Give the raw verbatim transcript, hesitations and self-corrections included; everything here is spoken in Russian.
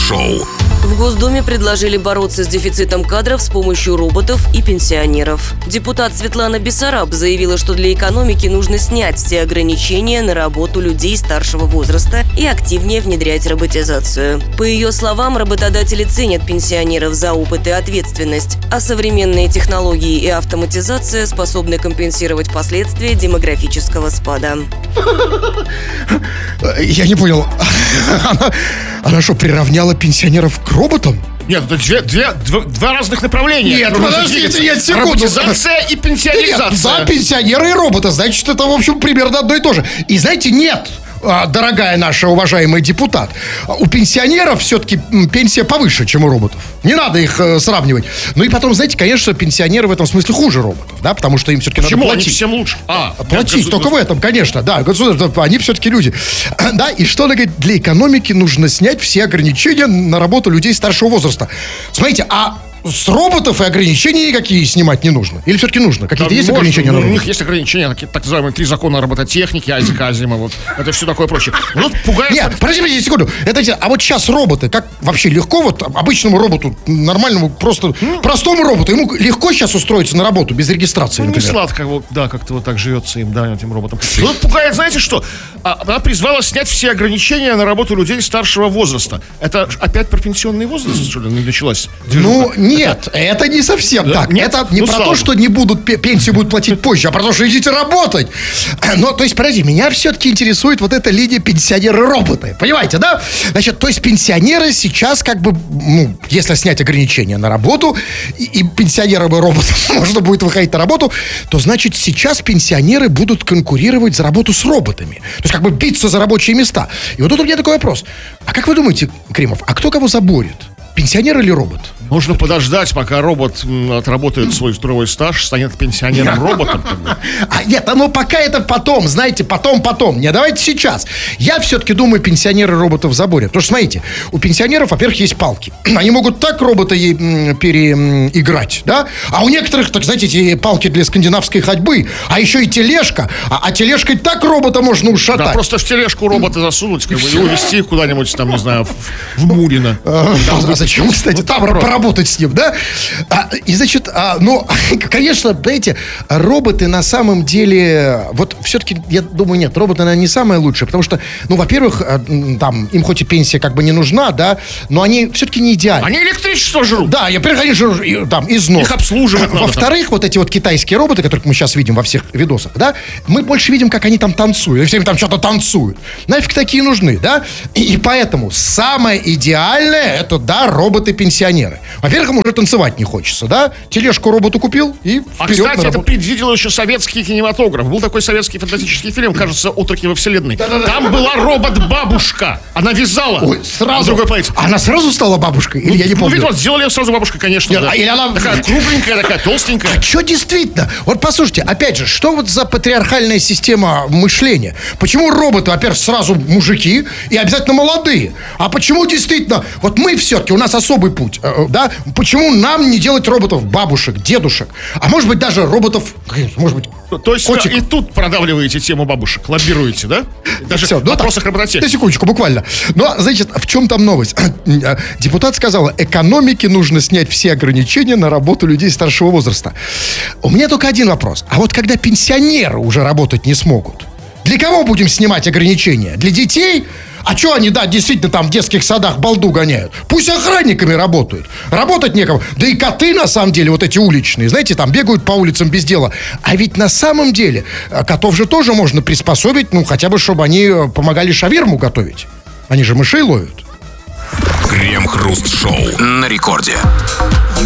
Крем-хруст-шоу. В Госдуме предложили бороться с дефицитом кадров с помощью роботов и пенсионеров. Депутат Светлана Бессараб заявила, что для экономики нужно снять все ограничения на работу людей старшего возраста и активнее внедрять роботизацию. По ее словам, работодатели ценят пенсионеров за опыт и ответственность, а современные технологии и автоматизация способны компенсировать последствия демографического спада. Я не понял. Она, она что, приравняла пенсионеров к роботам? Нет, это две, две, два, два разных направления. Нет, подождите, нет, секунду. Роботизация и пенсионеризация. Нет, да, пенсионеры и роботы. Значит, это, в общем, примерно одно и то же. И знаете, нет, дорогая наша уважаемая депутат, у пенсионеров все-таки пенсия повыше, чем у роботов. Не надо их э, сравнивать. Ну и потом, знаете, конечно, пенсионеры в этом смысле хуже роботов, да, потому что им все-таки надо Почему? платить. Они всем лучше. А, платить, государ... только в этом, конечно, да. Государство, они все-таки люди. Да, и что она говорит, для экономики нужно снять все ограничения на работу людей старшего возраста. Смотрите, а с роботов и ограничений никакие снимать не нужно? Или все-таки нужно? Какие-то да, есть можно, ограничения на У роботов? них есть ограничения, так называемые три закона робототехники, Айзека Азимова, вот. Это все такое прочее. Ну, пугает... Нет, подожди, подожди секунду. Это, а вот сейчас роботы, как вообще легко вот обычному роботу, нормальному, просто ну, простому роботу, ему легко сейчас устроиться на работу без регистрации, ну, например? Не сладко, вот, да, как-то вот так живется им, да, этим роботом. Ну, пугает, знаете что? Она призвала снять все ограничения на работу людей старшего возраста. Это опять про пенсионный возраст, что ли, началась? Ну, нет, это, это не совсем да? так. Нет? Это не ну, про то, что не будут, пенсию будут платить позже, а про то, что идите работать. Но, то есть, подожди, меня все-таки интересует вот эта линия пенсионеры-роботы. Понимаете, да? Значит, то есть пенсионеры сейчас как бы, ну, если снять ограничения на работу, и, и пенсионерам и роботам можно будет выходить на работу, то, значит, сейчас пенсионеры будут конкурировать за работу с роботами. То есть, как бы биться за рабочие места. И вот тут у меня такой вопрос. А как вы думаете, Кремов, а кто кого заборет? Пенсионер или робот? Нужно подождать, пока робот отработает свой трудовой стаж, станет пенсионером-роботом. А нет, ну пока это потом, знаете, потом-потом. Не, давайте сейчас. Я все-таки думаю, пенсионеры роботов заборят. Потому что, смотрите, у пенсионеров, во-первых, есть палки. Они могут так робота переиграть, да? А у некоторых, так знаете, эти палки для скандинавской ходьбы, а еще и тележка. А, а тележкой так робота можно ушатать. Да, просто в тележку робота засунуть, как бы, и увезти куда-нибудь там, не знаю, в, в Мурино. А зачем, кстати, там поработать с ним, да? А, и, значит, а, ну, конечно, знаете, роботы на самом деле, вот все-таки, я думаю, нет, роботы, наверное, не самое лучшее, потому что, ну, во-первых, там, им хоть и пенсия как бы не нужна, да, но они все-таки не идеальны. Они электричество жрут. Да, я, во-первых, они жрут, там, износ. Их обслуживать надо. Во-вторых, вот эти вот китайские роботы, которых мы сейчас видим во всех видосах, да, мы больше видим, как они там танцуют, и все время там что-то танцуют. Нафиг такие нужны, да? И, и поэтому самое идеальное, это, да, роботы-пенсионеры. Во-первых, им уже танцевать не хочется, да? Тележку роботу купил и вперед. А, кстати, это предвидел еще советский кинематограф. Был такой советский фантастический фильм, кажется, «Отроки во вселенной». Да-да-да. Там была робот-бабушка. Она вязала. Ой, сразу. Она сразу стала бабушкой? Или ну, я не помню? Ну, вот, сделали ее сразу бабушкой, конечно. Нет, да. Или она... Такая кругленькая, такая толстенькая. А что действительно? Вот послушайте, опять же, что вот за патриархальная система мышления? Почему роботы, во-первых, сразу мужики и обязательно молодые? А почему действительно, вот мы все-таки, у нас особый путь, э, да? Почему нам не делать роботов бабушек, дедушек? А может быть даже роботов, может быть, то есть котиков? И тут продавливаете тему бабушек, лоббируете, да? Даже все, в вопросах робототехники. На секундочку, буквально. Ну, значит, в чем там новость? Депутат сказала, экономике нужно снять все ограничения на работу людей старшего возраста. У меня только один вопрос. А вот когда пенсионеры уже работать не смогут, для кого будем снимать ограничения? Для детей? А что они, да, действительно там в детских садах балду гоняют? Пусть охранниками работают. Работать некому. Да и коты, на самом деле, вот эти уличные, знаете, там бегают по улицам без дела. А ведь на самом деле котов же тоже можно приспособить, ну, хотя бы, чтобы они помогали шаверму готовить. Они же мышей ловят. Крем-хруст-шоу на рекорде.